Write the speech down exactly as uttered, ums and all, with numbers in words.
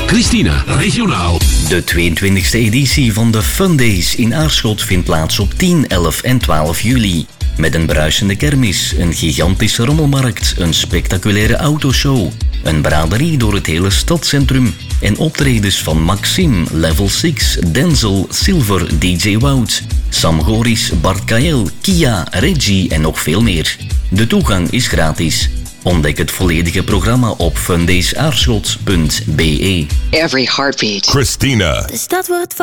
Christina, regionaal. De tweeëntwintigste editie van de Fun Days in Aarschot vindt plaats op tien, elf en twaalf juli. Met een bruisende kermis, een gigantische rommelmarkt, een spectaculaire autoshow, een braderie door het hele stadscentrum en optredens van Maxim, Level zes, Denzel, Silver, D J Wout, Sam Goris, Bart Kael, Kia, Reggie en nog veel meer. De toegang is gratis. Ontdek het volledige programma op fundays aarschot punt b e. Every heartbeat. Christina. De stad wordt